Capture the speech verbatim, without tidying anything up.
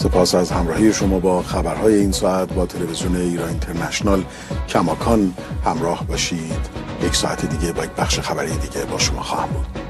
سپاس از همراهی شما با خبرهای این ساعت با تلویزیون ایران اینترنشنال. کماکان همراه باشید. یک ساعت دیگه با یک بخش خبری دیگه با شما خواهم بود.